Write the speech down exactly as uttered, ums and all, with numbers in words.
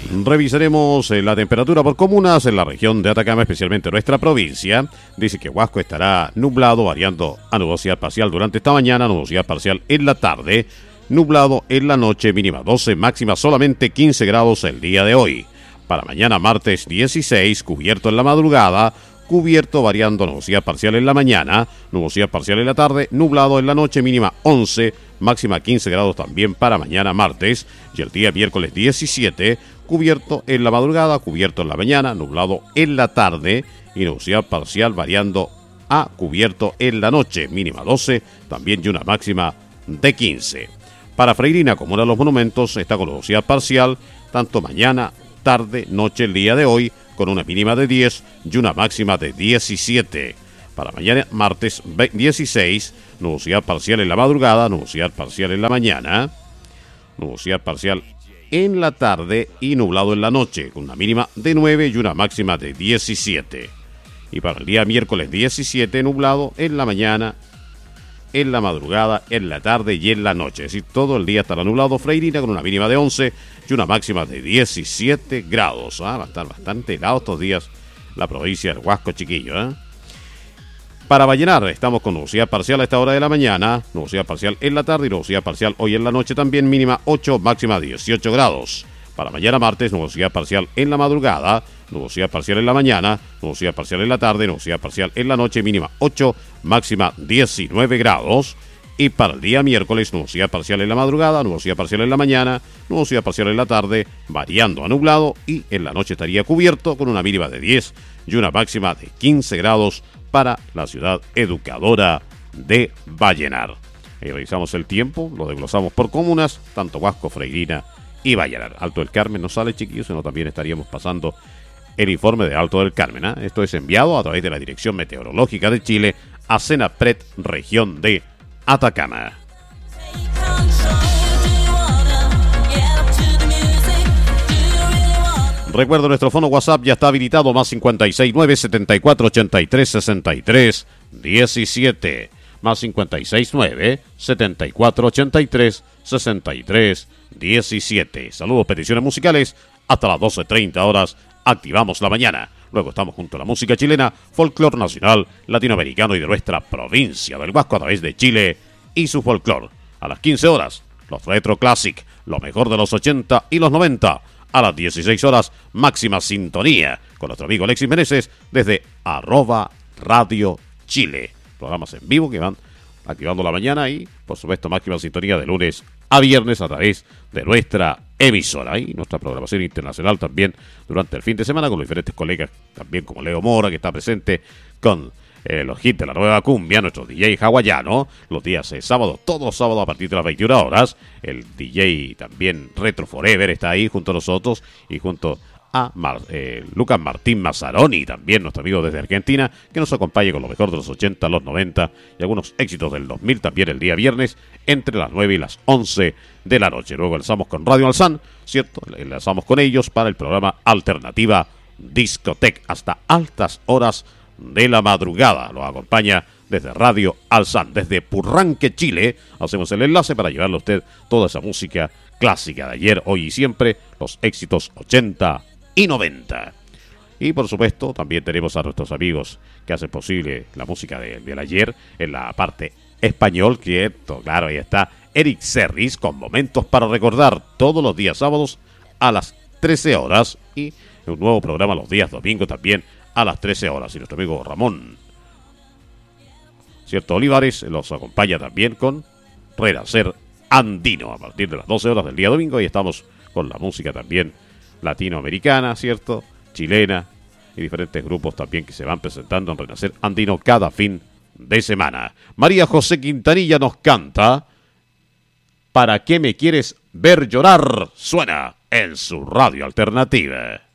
Revisaremos eh, la temperatura por comunas en la región de Atacama, especialmente nuestra provincia. Dice que Huasco estará nublado, variando a nubosidad parcial durante esta mañana, nubosidad parcial en la tarde, nublado en la noche, mínima doce, máxima solamente quince grados el día de hoy. Para mañana martes dieciséis, cubierto en la madrugada, cubierto variando nubosidad parcial en la mañana, nubosidad parcial en la tarde, nublado en la noche, mínima once, máxima quince grados también para mañana martes. Y el día miércoles diecisiete, cubierto en la madrugada, cubierto en la mañana, nublado en la tarde y nubosidad parcial variando a cubierto en la noche, mínima doce, también y una máxima de quince. Para Freirina, comuna de los Monumentos, está con nubosidad parcial, tanto mañana, tarde, noche, el día de hoy, con una mínima de diez y una máxima de diecisiete. Para mañana, martes dieciséis, nubosidad parcial en la madrugada, nubosidad parcial en la mañana, nubosidad parcial en la tarde y nublado en la noche, con una mínima de nueve y una máxima de diecisiete. Y para el día miércoles diecisiete, nublado en la mañana, en la madrugada, en la tarde y en la noche. Es decir, todo el día estará nublado Freirina con una mínima de once y una máxima de diecisiete grados. ¿Ah? Va a estar bastante helado estos días la provincia del Huasco, chiquillo. ¿eh? Para Vallenar, estamos con nubosidad parcial a esta hora de la mañana, nubosidad parcial en la tarde y nubosidad parcial hoy en la noche también, mínima ocho, máxima dieciocho grados. Para mañana martes, nubosidad parcial en la madrugada, nubosidad parcial en la mañana, nubosidad parcial en la tarde, nubosidad parcial en la noche, mínima ocho, máxima diecinueve grados. Y para el día miércoles, nubosidad parcial en la madrugada, nubosidad parcial en la mañana, nubosidad parcial en la tarde, variando a nublado y en la noche estaría cubierto con una mínima de diez y una máxima de quince grados para la ciudad educadora de Vallenar. Ahí revisamos el tiempo, lo desglosamos por comunas, tanto Huasco, Freirina y Vallenar. Alto del Carmen no sale, chiquillos, sino también estaríamos pasando el informe de Alto del Carmen. ¿eh? Esto es enviado a través de la Dirección Meteorológica de Chile a Senapred, región de Atacama. Recuerdo, nuestro fono WhatsApp ya está habilitado, más cincuenta y seis nueve, setenta y cuatro ochenta y tres, sesenta y tres diecisiete. Más cincuenta y seis nueve, setenta y cuatro ochenta y tres, sesenta y tres diecisiete. Saludos, peticiones musicales. Hasta las doce treinta horas activamos la mañana. Luego estamos junto a la música chilena, folclor nacional, latinoamericano y de nuestra provincia del Huasco a través de Chile y su folclor. A las quince horas, los Retro Classic, lo mejor de los ochenta y los noventa. A las dieciséis horas, máxima sintonía con nuestro amigo Alexis Meneses desde arroba Radio Chile. Programas en vivo que van activando la mañana y, por supuesto, máxima sintonía de lunes a viernes a través de nuestra emisora y nuestra programación internacional también durante el fin de semana con los diferentes colegas, también como Leo Mora, que está presente con eh, los hits de la nueva cumbia, nuestro D J hawaiano, los días eh, sábados, todos los sábados a partir de las veintiuna horas. El D J también Retro Forever está ahí junto a nosotros y junto a Mar, eh, Lucas Martín Mazzaroni, también nuestro amigo desde Argentina, que nos acompaña con lo mejor de los ochenta, los noventa y algunos éxitos del dos mil también el día viernes entre las nueve y las once de la noche. Luego enlazamos con Radio Alzán, ¿cierto? Enlazamos con ellos para el programa Alternativa Discotec hasta altas horas de la madrugada. Los acompaña desde Radio Alzán, desde Purranque, Chile. Hacemos el enlace para llevarle a usted toda esa música clásica de ayer, hoy y siempre, los éxitos ochenta y noventa. Y por supuesto también tenemos a nuestros amigos que hacen posible la música de, del ayer en la parte español, cierto, claro, ahí está Eric Serris con momentos para recordar todos los días sábados a las trece horas y un nuevo programa los días domingos también a las trece horas. Y nuestro amigo Ramón, cierto, Olivares los acompaña también con Renacer Andino a partir de las doce horas del día domingo y estamos con la música también latinoamericana, ¿cierto? Chilena y diferentes grupos también que se van presentando en Renacer Andino cada fin de semana. María José Quintanilla nos canta ¿Para qué me quieres ver llorar? Suena en su radio alternativa.